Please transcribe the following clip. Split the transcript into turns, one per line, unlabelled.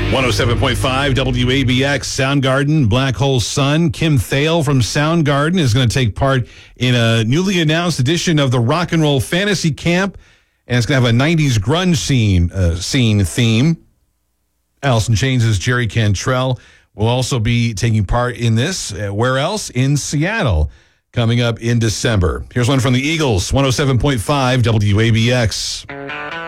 107.5 WABX, Soundgarden, Black Hole Sun. Kim Thale from Soundgarden is going to take part in a newly announced edition of the Rock and Roll Fantasy Camp, and it's going to have a 90s grunge scene theme. Alice in Chains' Jerry Cantrell will also be taking part in this. Where else? In Seattle, coming up in December. Here's one from the Eagles, 107.5 WABX.